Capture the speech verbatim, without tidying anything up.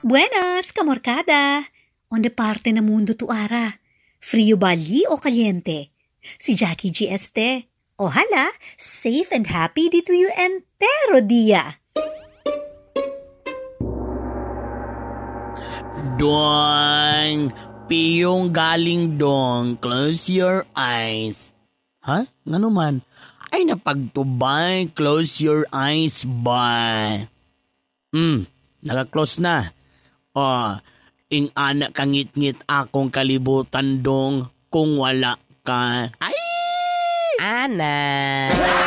Buenas, kamorkada. Onde parte na mundo tu ara? Frio bali o kaliente? Si Jackie G este. Ojalá, safe and happy dito you entero dia. Dong, piyong galing dong. Close your eyes. Ha? Nga naman? Ay napagtubay. Close your eyes ba? Hmm, naka-close na. Oh, ing anak kangit-ngit akong kalibutan dong kung wala ka. Ay! Ana!